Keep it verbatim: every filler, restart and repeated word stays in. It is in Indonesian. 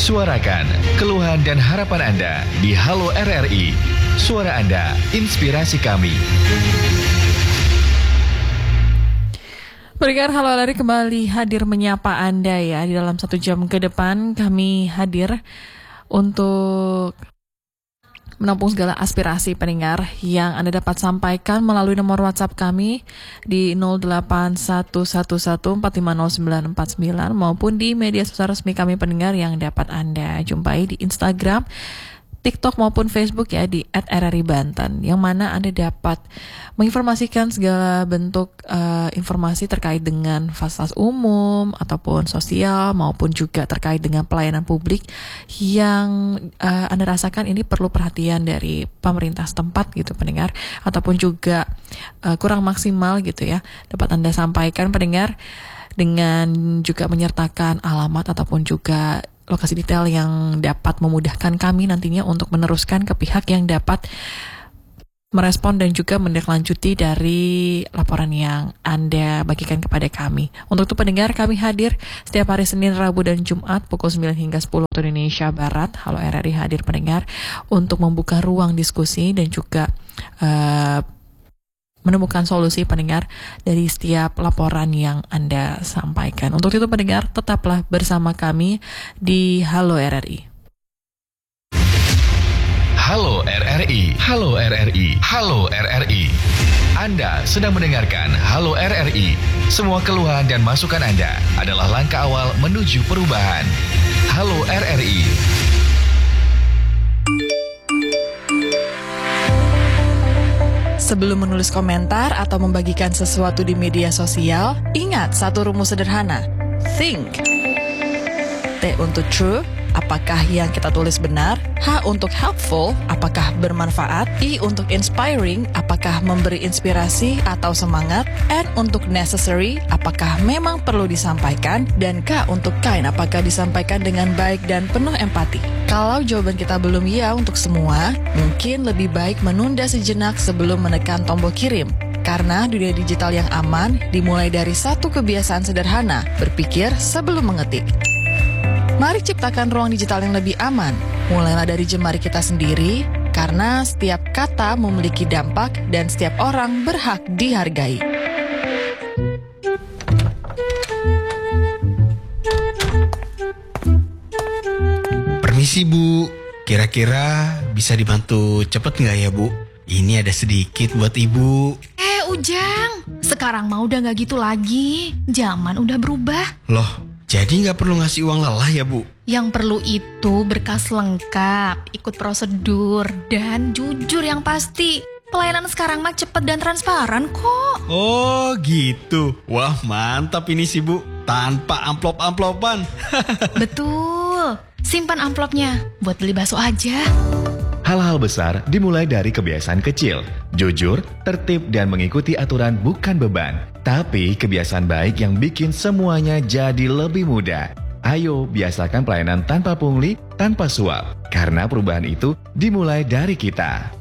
Suarakan keluhan dan harapan Anda di Halo R R I. Suara Anda, inspirasi kami. Pendengar Halo R R I kembali hadir menyapa Anda ya. Di dalam satu jam ke depan kami hadir untuk menampung segala aspirasi pendengar yang Anda dapat sampaikan melalui nomor WhatsApp kami di nol delapan satu satu satu empat lima nol sembilan empat sembilan maupun di media sosial resmi kami pendengar yang dapat Anda jumpai di Instagram, TikTok maupun Facebook ya di et r r i banten, yang mana Anda dapat menginformasikan segala bentuk uh, informasi terkait dengan fasilitas umum ataupun sosial maupun juga terkait dengan pelayanan publik yang uh, Anda rasakan ini perlu perhatian dari pemerintah setempat gitu pendengar, ataupun juga uh, kurang maksimal gitu ya, dapat Anda sampaikan pendengar dengan juga menyertakan alamat ataupun juga lokasi detail yang dapat memudahkan kami nantinya untuk meneruskan ke pihak yang dapat merespon dan juga menindaklanjuti dari laporan yang Anda bagikan kepada kami. Untuk itu pendengar, kami hadir setiap hari Senin, Rabu, dan Jumat pukul sembilan hingga sepuluh waktu Indonesia Barat. Halo R R I hadir pendengar untuk membuka ruang diskusi dan juga uh, menemukan solusi pendengar dari setiap laporan yang Anda sampaikan. Untuk itu pendengar, tetaplah bersama kami di Halo R R I. Halo R R I, Halo R R I, Halo R R I. Anda sedang mendengarkan Halo R R I. Semua keluhan dan masukan Anda adalah langkah awal menuju perubahan. Halo R R I. Sebelum menulis komentar atau membagikan sesuatu di media sosial, ingat satu rumus sederhana. Think. T untuk true, apakah yang kita tulis benar? H untuk helpful, apakah bermanfaat? I untuk inspiring, apakah memberi inspirasi atau semangat? N untuk necessary, apakah memang perlu disampaikan? Dan K untuk kind, apakah disampaikan dengan baik dan penuh empati? Kalau jawaban kita belum ya untuk semua, mungkin lebih baik menunda sejenak sebelum menekan tombol kirim. Karena dunia digital yang aman dimulai dari satu kebiasaan sederhana, berpikir sebelum mengetik. Mari ciptakan ruang digital yang lebih aman. Mulailah dari jemari kita sendiri, karena setiap kata memiliki dampak dan setiap orang berhak dihargai. Permisi Bu, kira-kira bisa dibantu cepet nggak ya Bu? Ini ada sedikit buat Ibu. Eh Ujang, sekarang mah udah nggak gitu lagi. Zaman udah berubah. Loh, jadi nggak perlu ngasih uang lelah ya Bu? Yang perlu itu berkas lengkap, ikut prosedur, dan jujur yang pasti. Pelayanan sekarang mah cepet dan transparan kok. Oh gitu, wah mantap ini sih Bu. Tanpa amplop-amplopan. Betul, simpan amplopnya buat beli bakso aja. Hal-hal besar dimulai dari kebiasaan kecil. Jujur, tertib, dan mengikuti aturan bukan beban, tapi kebiasaan baik yang bikin semuanya jadi lebih mudah. Ayo biasakan pelayanan tanpa pungli, tanpa suap, karena perubahan itu dimulai dari kita.